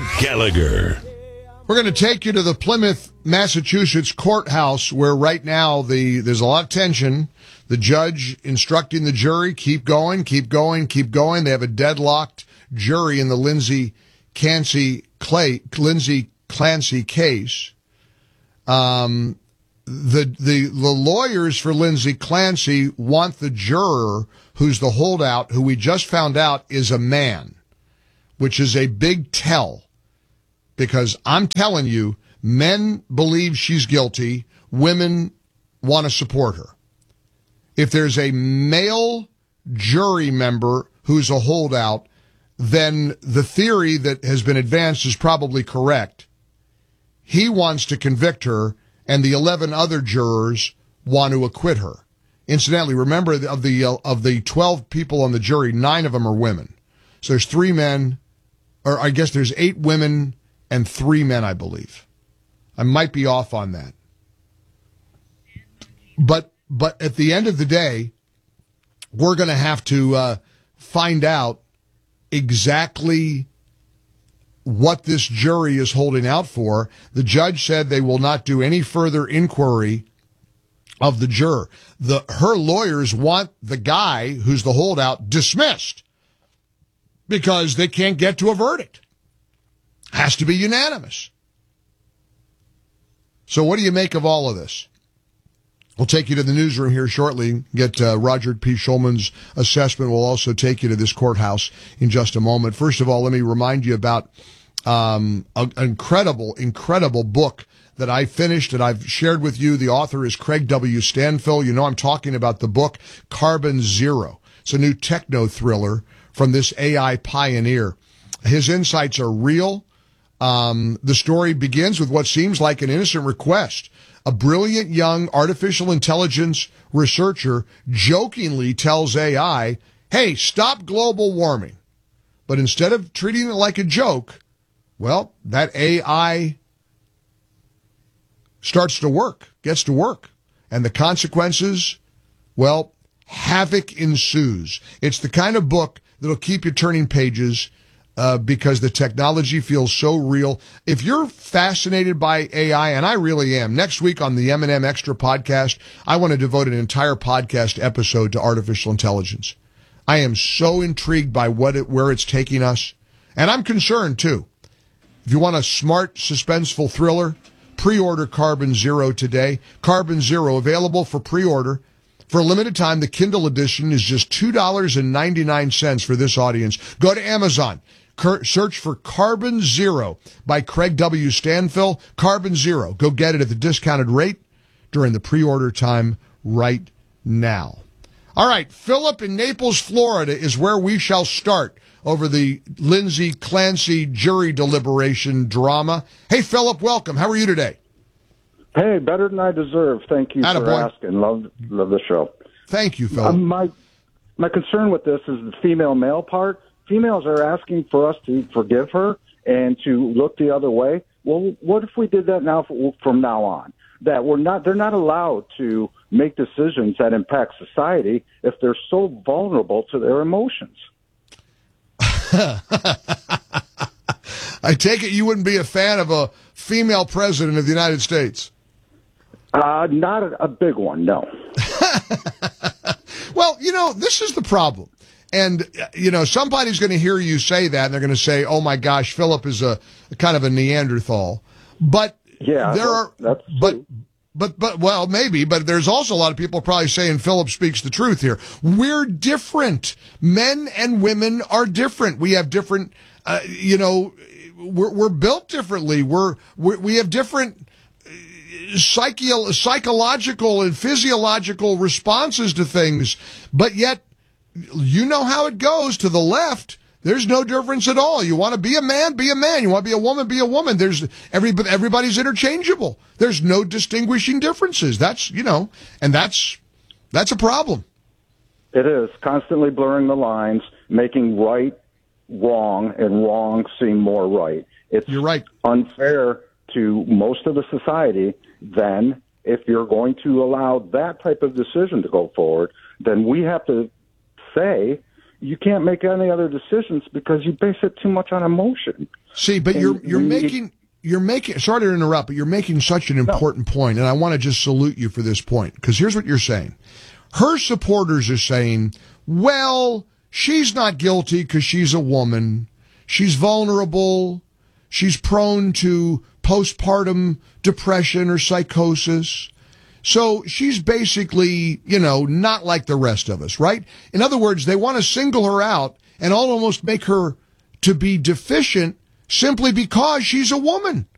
Gallagher. We're going to take you to the Plymouth, Massachusetts courthouse where right now there's a lot of tension. The judge instructing the jury, keep going, keep going, keep going. They have a deadlocked jury in the Lindsay Clancy case. The lawyers for Lindsay Clancy want the juror who's the holdout, who we just found out is a man, which is a big tell. Because I'm telling you, men believe she's guilty. Women want to support her. If there's a male jury member who's a holdout, then the theory that has been advanced is probably correct. He wants to convict her, and the 11 other jurors want to acquit her. Incidentally, remember, of the 12 people on the jury, 9 of them are women. So there's 3 men, or I guess there's 8 women and 3 men, I believe. I might be off on that. But at the end of the day, we're going to have to find out exactly what this jury is holding out for. The judge said they will not do any further inquiry of the juror. Her lawyers want the guy who's the holdout dismissed because they can't get to a verdict. Has to be unanimous. So what do you make of all of this? We'll take you to the newsroom here shortly, get Roger P. Schulman's assessment. We'll also take you to this courthouse in just a moment. First of all, let me remind you about an incredible book that I finished and I've shared with you. The author is Craig W. Stanfill. You know I'm talking about the book Carbon Zero. It's a new techno thriller from this AI pioneer. His insights are real. The story begins with what seems like an innocent request. A brilliant young artificial intelligence researcher jokingly tells AI, hey, stop global warming. But instead of treating it like a joke, well, that AI starts to work, gets to work. And the consequences, well, havoc ensues. It's the kind of book that'll keep you turning pages because the technology feels so real. If you're fascinated by AI, and I really am, next week on the M&M Extra podcast, I want to devote an entire podcast episode to artificial intelligence. I am so intrigued by where it's taking us, and I'm concerned too. If you want a smart, suspenseful thriller, pre-order Carbon Zero today. Carbon Zero, available for pre-order. For a limited time, the Kindle edition is just $2.99 for this audience. Go to Amazon. Search for Carbon Zero by Craig W. Stanfill. Carbon Zero. Go get it at the discounted rate during the pre-order time right now. All right, Philip in Naples, Florida is where we shall start over the Lindsay Clancy jury deliberation drama. Hey, Philip, welcome. How are you today? Hey, better than I deserve. Thank you for asking. Love the show. Thank you, Philip. My concern with this is the female-male part. Females are asking for us to forgive her and to look the other way. Well, what if we did that now from now on? That they're not allowed to make decisions that impact society if they're so vulnerable to their emotions. I take it you wouldn't be a fan of a female president of the United States. Not a big one, no. Well, this is the problem. And, somebody's going to hear you say that, and they're going to say, oh, my gosh, Philip is a kind of a Neanderthal. But yeah, well, maybe, but there's also a lot of people probably saying Philip speaks the truth here. We're different. Men and women are different. We have different, we're built differently. We have different psychological and physiological responses to things, but yet, you know how it goes to the left. There's no difference at all. You want to be a man, be a man. You want to be a woman, be a woman. There's everybody's interchangeable. There's no distinguishing differences. That's, and that's a problem. It is constantly blurring the lines, making right wrong and wrong seem more right. You're right. Unfair to most of the society. Then if you're going to allow that type of decision to go forward, then we have to say, you can't make any other decisions because you base it too much on emotion. See, but you're making, sorry to interrupt, but you're making such an important point, and I want to just salute you for this point, because here's what you're saying. Her supporters are saying, well, she's not guilty because she's a woman. She's vulnerable. She's prone to postpartum depression or psychosis. So she's basically, not like the rest of us, right? In other words, they want to single her out and almost make her to be deficient simply because she's a woman.